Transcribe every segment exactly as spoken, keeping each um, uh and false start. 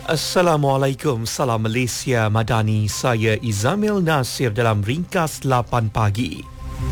Assalamualaikum, salam Malaysia Madani. Saya Izamil Nasir dalam ringkas lapan pagi.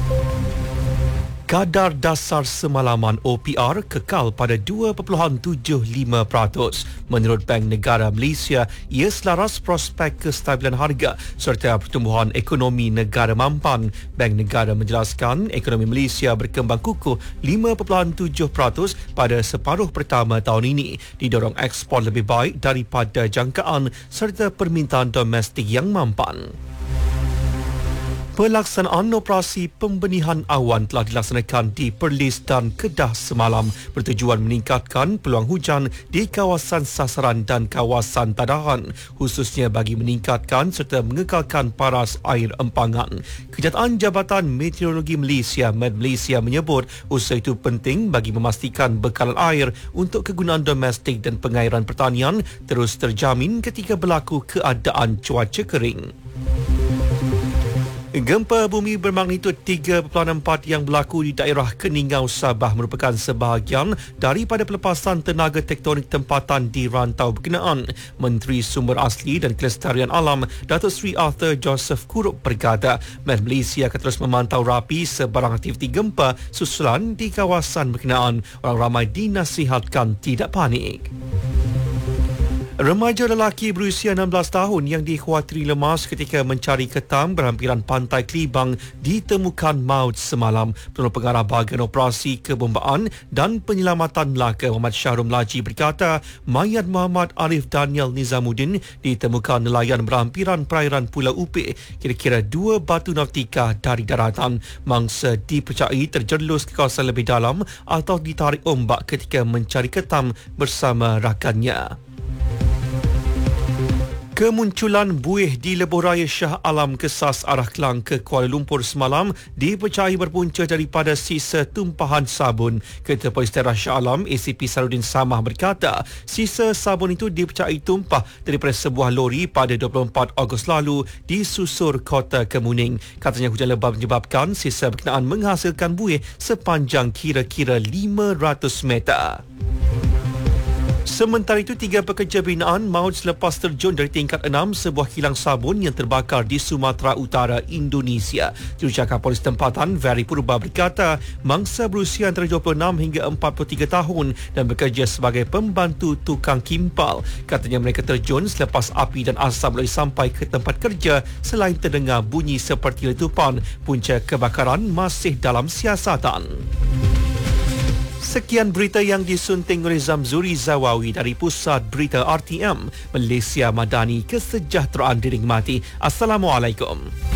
Kadar dasar semalaman O P R kekal pada dua perpuluhan tujuh lima peratus. Menurut Bank Negara Malaysia, ia selaras prospek kestabilan harga serta pertumbuhan ekonomi negara mampan. Bank Negara menjelaskan ekonomi Malaysia berkembang kukuh lima perpuluhan tujuh peratus pada separuh pertama tahun ini, didorong ekspor lebih baik daripada jangkaan serta permintaan domestik yang mampan. Pelaksanaan operasi pembenihan awan telah dilaksanakan di Perlis dan Kedah semalam bertujuan meningkatkan peluang hujan di kawasan sasaran dan kawasan tadahan, khususnya bagi meningkatkan serta mengekalkan paras air empangan. Kenyataan Jabatan Meteorologi Malaysia Met Malaysia menyebut usaha itu penting bagi memastikan bekalan air untuk kegunaan domestik dan pengairan pertanian terus terjamin ketika berlaku keadaan cuaca kering. Gempa bumi bermagnitud tiga perpuluhan empat yang berlaku di daerah Keningau, Sabah merupakan sebahagian daripada pelepasan tenaga tektonik tempatan di rantau berkenaan. Menteri Sumber Asli dan Kelestarian Alam, Datuk Seri Arthur Joseph Kurup berkata, Met Malaysia akan terus memantau rapi sebarang aktiviti gempa susulan di kawasan berkenaan. Orang ramai dinasihatkan tidak panik. Remaja lelaki berusia enam belas tahun yang dikhawatiri lemas ketika mencari ketam berhampiran pantai Kelibang ditemukan maut semalam. Penolong pengarah bahagian operasi kebombaan dan penyelamatan Melaka Muhammad Syahrul Melaji berkata, mayat Muhammad Arif Daniel Nizamuddin ditemukan nelayan berhampiran perairan Pulau Upik, kira-kira dua batu nautika dari daratan. Mangsa dipercayai terjerumus ke kawasan lebih dalam atau ditarik ombak ketika mencari ketam bersama rakannya. Kemunculan buih di lebuh raya Shah Alam Kesas arah Kelang ke Kuala Lumpur semalam dipercayai berpunca daripada sisa tumpahan sabun. Ketua Polis Daerah Shah Alam A C P Sarudin Samah berkata, sisa sabun itu dipercayai tumpah daripada sebuah lori pada dua puluh empat Ogos lalu di susur Kota Kemuning. Katanya hujan lebat menyebabkan sisa berkenaan menghasilkan buih sepanjang kira-kira lima ratus meter. Sementara itu, tiga pekerja binaan maut selepas terjun dari tingkat enam sebuah kilang sabun yang terbakar di Sumatera Utara, Indonesia. Jurucakap Polis tempatan, Very Purba berkata, mangsa berusia antara dua puluh enam hingga empat puluh tiga tahun dan bekerja sebagai pembantu tukang kimpal. Katanya mereka terjun selepas api dan asap mulai sampai ke tempat kerja selain terdengar bunyi seperti letupan. Punca kebakaran masih dalam siasatan. Sekian berita yang disunting oleh Zamzuri Zawawi dari Pusat Berita R T M Malaysia Madani. Kesejahteraan dinikmati. Assalamualaikum.